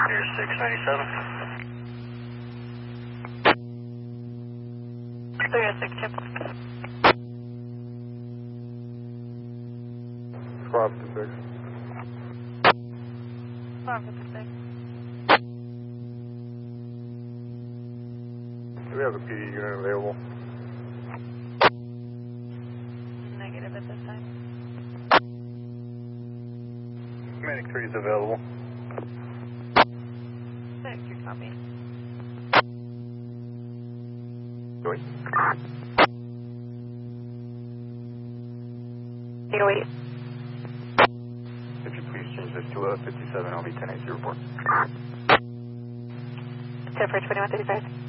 Here's 697. 306, chip. Squad 56. Squad 56. Do we have a PD unit available? Negative at this time. Medic 3 is available. Medic 3 copy. Joey? 808. If you please change this to a 57, I'll be 1080 report. 10 for 2135.